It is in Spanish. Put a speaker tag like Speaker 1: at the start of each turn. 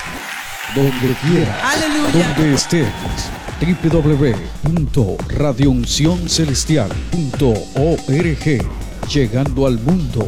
Speaker 1: donde quiera,
Speaker 2: Aleluya.
Speaker 1: donde estés. www.radiouncioncelestial.org, llegando al mundo